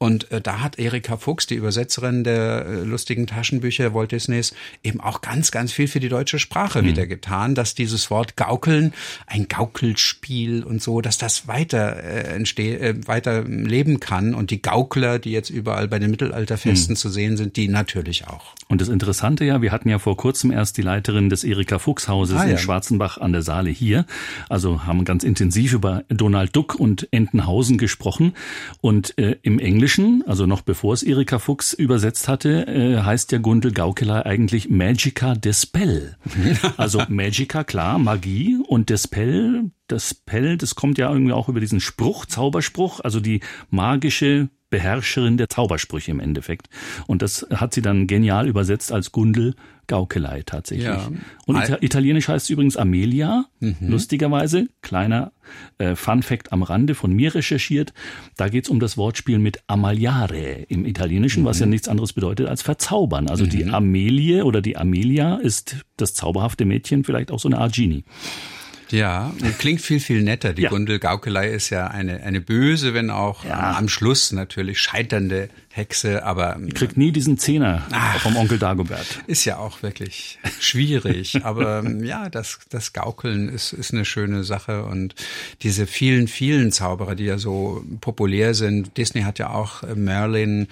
Und da hat Erika Fuchs, die Übersetzerin der lustigen Taschenbücher Walt Disneys, eben auch ganz, ganz viel für die deutsche Sprache wieder getan, dass dieses Wort Gaukeln, ein Gaukelspiel und so, dass das weiter weiter leben kann. Und die Gaukler, die jetzt überall bei den Mittelalterfesten zu sehen sind, die natürlich auch. Und das Interessante ja, wir hatten ja vor kurzem erst die Leiterin des Erika Fuchs Hauses in Schwarzenbach an der Saale hier. Also haben ganz intensiv über Donald Duck und Entenhausen gesprochen. Und im Englischen, also noch bevor es Erika Fuchs übersetzt hatte, heißt ja Gundel Gaukelei eigentlich Magica Dispel. Also Magica, klar, Magie, und Dispel, das kommt ja irgendwie auch über diesen Spruch, Zauberspruch, also die magische Beherrscherin der Zaubersprüche im Endeffekt. Und das hat sie dann genial übersetzt als Gundel Gaukelei tatsächlich. Ja. Und italienisch heißt es übrigens Amelia, lustigerweise. Kleiner Fun-Fact am Rande, von mir recherchiert. Da geht es um das Wortspiel mit amaliare im Italienischen, was ja nichts anderes bedeutet als verzaubern. Also die Amelie oder die Amelia ist das zauberhafte Mädchen, vielleicht auch so eine Art Genie. Ja, und klingt viel, viel netter. Die Gundel Gaukelei ist ja eine böse, wenn auch am Schluss natürlich scheiternde Hexe, aber... Die kriegt nie diesen Zehner vom Onkel Dagobert. Ist ja auch wirklich schwierig, aber ja, das Gaukeln ist eine schöne Sache, und diese vielen, vielen Zauberer, die ja so populär sind. Disney hat ja auch Merlin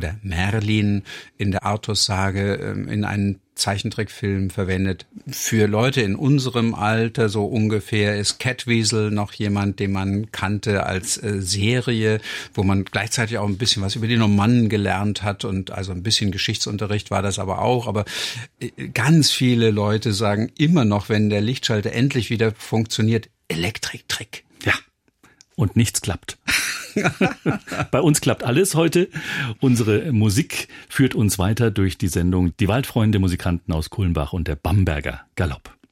in der Artus-Sage in einen Zeichentrickfilm verwendet. Für Leute in unserem Alter so ungefähr ist Catweasel noch jemand, den man kannte als Serie, wo man gleichzeitig auch ein bisschen was über die Normannen gelernt hat, und also ein bisschen Geschichtsunterricht war das aber auch. Aber ganz viele Leute sagen immer noch, wenn der Lichtschalter endlich wieder funktioniert, Elektriktrick. Ja. Und nichts klappt. Bei uns klappt alles heute. Unsere Musik führt uns weiter durch die Sendung Die Waldfreunde, Musikanten aus Kulmbach und der Bamberger Galopp.